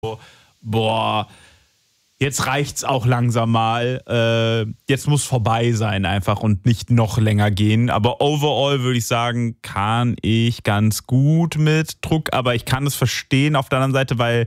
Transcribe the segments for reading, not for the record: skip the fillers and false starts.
boah, jetzt reicht's auch langsam mal. Jetzt muss vorbei sein einfach und nicht noch länger gehen. Aber overall würde ich sagen, kann ich ganz gut mit Druck. Aber ich kann es verstehen auf der anderen Seite, weil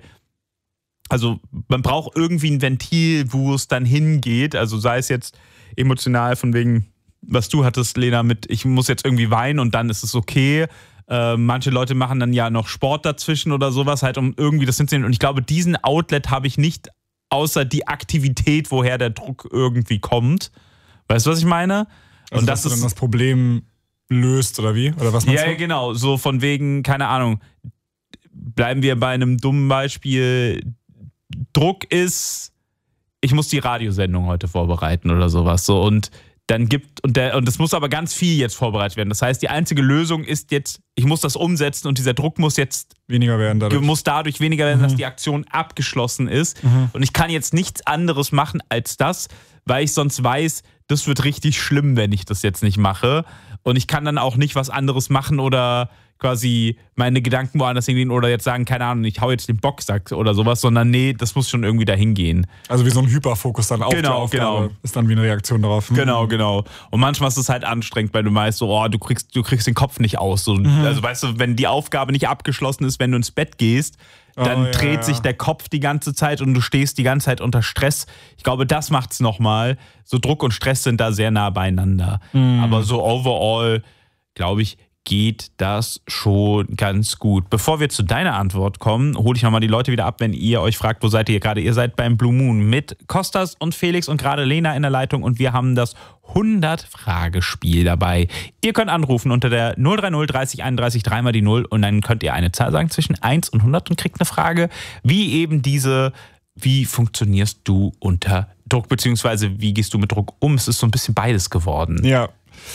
also man braucht irgendwie ein Ventil, wo es dann hingeht. Also sei es jetzt emotional von wegen, was du hattest, Lena, mit ich muss jetzt irgendwie weinen und dann ist es okay. Manche Leute machen dann ja noch Sport dazwischen oder sowas, halt um irgendwie das hinzunehmen. Und ich glaube, diesen Outlet habe ich nicht, außer die Aktivität, woher der Druck irgendwie kommt. Weißt du, was ich meine? Also, und dass du dann das Problem löst, oder wie? Oder was meinst du? Ja, genau. So von wegen, keine Ahnung, bleiben wir bei einem dummen Beispiel. Druck ist, ich muss die Radiosendung heute vorbereiten oder sowas. So, und dann und es muss aber ganz viel jetzt vorbereitet werden. Das heißt, die einzige Lösung ist jetzt, ich muss das umsetzen und dieser Druck muss jetzt weniger werden dadurch weniger werden, dass die Aktion abgeschlossen ist. Und ich kann jetzt nichts anderes machen als das, weil ich sonst weiß, das wird richtig schlimm, wenn ich das jetzt nicht mache. Und ich kann dann auch nicht was anderes machen oder quasi meine Gedanken woanders hingehen oder jetzt sagen, keine Ahnung, ich hau jetzt den Boxsack oder sowas, sondern nee, das muss schon irgendwie dahin gehen. Also wie so ein Hyperfokus dann auf die Aufgabe ist dann wie eine Reaktion darauf. Genau. Und manchmal ist es halt anstrengend, weil du meinst so, oh, du kriegst den Kopf nicht aus. So, also weißt du, wenn die Aufgabe nicht abgeschlossen ist, wenn du ins Bett gehst, dann dreht sich der Kopf die ganze Zeit und du stehst die ganze Zeit unter Stress. Ich glaube, das macht's nochmal. So Druck und Stress sind da sehr nah beieinander. Aber so overall, glaube ich, geht das schon ganz gut. Bevor wir zu deiner Antwort kommen, hole ich nochmal die Leute wieder ab, wenn ihr euch fragt, wo seid ihr gerade? Ihr seid beim Blue Moon mit Kostas und Felix und gerade Lena in der Leitung und wir haben das 100-Fragespiel dabei. Ihr könnt anrufen unter der 030 30 31 3 mal die 0 und dann könnt ihr eine Zahl sagen zwischen 1 und 100 und kriegt eine Frage, wie eben diese, wie funktionierst du unter Druck, beziehungsweise wie gehst du mit Druck um? Es ist so ein bisschen beides geworden. Ja.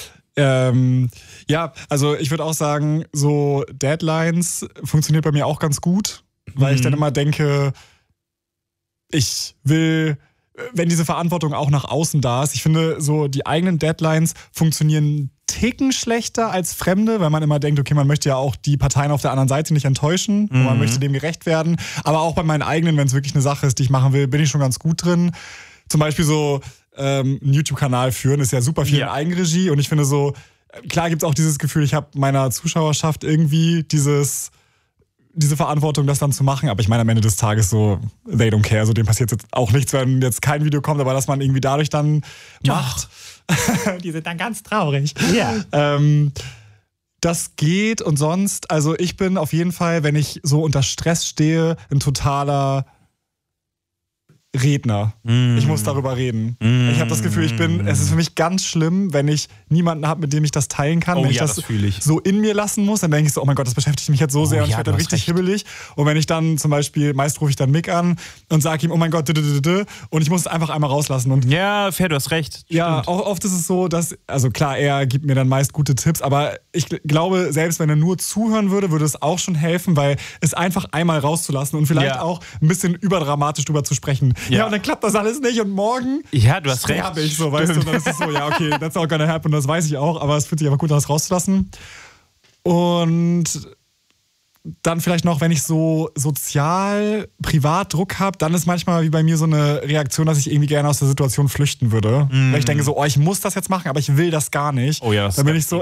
Ja, also ich würde auch sagen, so Deadlines funktioniert bei mir auch ganz gut, weil ich dann immer denke, ich will, wenn diese Verantwortung auch nach außen da ist, ich finde so die eigenen Deadlines funktionieren einen Ticken schlechter als fremde, weil man immer denkt, okay, man möchte ja auch die Parteien auf der anderen Seite nicht enttäuschen und man möchte dem gerecht werden, aber auch bei meinen eigenen, wenn es wirklich eine Sache ist, die ich machen will, bin ich schon ganz gut drin. Zum Beispiel so einen YouTube-Kanal führen, ist ja super viel in Eigenregie und ich finde so, klar gibt es auch dieses Gefühl, ich habe meiner Zuschauerschaft irgendwie diese Verantwortung, das dann zu machen, aber ich meine am Ende des Tages so, they don't care, so dem passiert jetzt auch nichts, wenn jetzt kein Video kommt, aber dass man irgendwie dadurch dann macht, die sind dann ganz traurig. Ja. Das geht und sonst, also ich bin auf jeden Fall, wenn ich so unter Stress stehe, ein totaler Redner. Ich muss darüber reden. Ich habe das Gefühl, es ist für mich ganz schlimm, wenn ich niemanden habe, mit dem ich das teilen kann. Wenn ich das so in mir lassen muss, dann denke ich so, oh mein Gott, das beschäftigt mich jetzt so sehr und ich werde dann richtig hibbelig. Und wenn ich dann zum Beispiel, meist rufe ich dann Mick an und sage ihm, oh mein Gott, und ich muss es einfach einmal rauslassen. Und ja, fair, du hast recht. Ja, auch oft ist es so, dass, also klar, er gibt mir dann meist gute Tipps, aber ich glaube, selbst wenn er nur zuhören würde, würde es auch schon helfen, weil es einfach einmal rauszulassen und vielleicht auch ein bisschen überdramatisch drüber zu sprechen. Ja, und dann klappt das alles nicht und morgen du hast recht. Ich so, weißt du, dann ist es so, ja, okay, that's not gonna happen, das weiß ich auch, aber es fühlt sich aber gut an, das rauszulassen. Und dann vielleicht noch, wenn ich so sozial, privat Druck habe, dann ist manchmal wie bei mir so eine Reaktion, dass ich irgendwie gerne aus der Situation flüchten würde. Weil ich denke so, ich muss das jetzt machen, aber ich will das gar nicht. Oh ja, das dann bin ich so,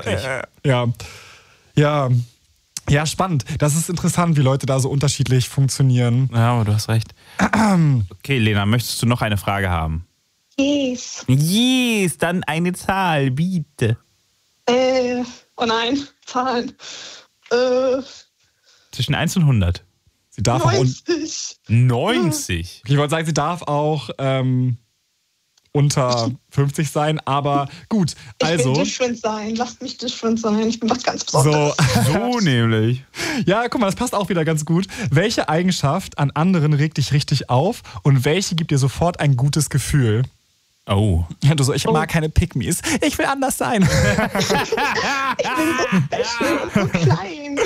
Ja, spannend. Das ist interessant, wie Leute da so unterschiedlich funktionieren. Ja, aber du hast recht. Okay, Lena, möchtest du noch eine Frage haben? Yes, dann eine Zahl, bitte. Oh nein, Zahlen. Zwischen 1 und 100. Sie darf 90. 90? Ich wollte sagen, sie darf auch unter 50 sein, aber gut, also... Ich will different sein, lasst mich different sein, ich bin was ganz Besonderes. So nämlich. Ja, guck mal, das passt auch wieder ganz gut. Welche Eigenschaft an anderen regt dich richtig auf und welche gibt dir sofort ein gutes Gefühl? Oh. Ja, du so, ich mag keine Pick-Me's. Ich will anders sein. Ich bin so special und so klein.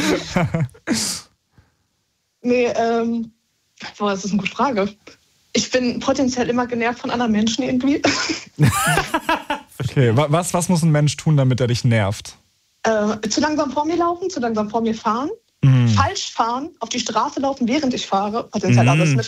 Nee, das ist eine gute Frage. Ich bin potenziell immer genervt von anderen Menschen irgendwie. Okay, was muss ein Mensch tun, damit er dich nervt? Zu langsam vor mir laufen, zu langsam vor mir fahren, falsch fahren, auf die Straße laufen, während ich fahre, potenziell alles mit